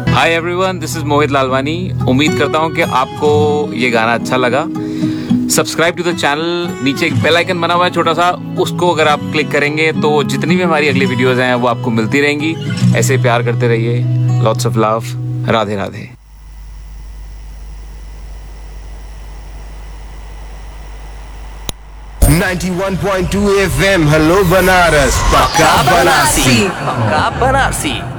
Hi everyone, this is Mohit Lalwani. उम्मीद करता हूँ कि आपको ये गाना अच्छा लगा। सब्सक्राइब टू द चैनल, नीचे एक बेल आइकन बना हुआ है छोटा सा, उसको अगर आप क्लिक करेंगे तो जितनी भी हमारी अगली वीडियोस हैं वो आपको मिलती रहेंगी। ऐसे प्यार करते रहिए। Lots of love. Radhe Radhe. 91.2 FM, hello Banaras, पक्का बनारसी।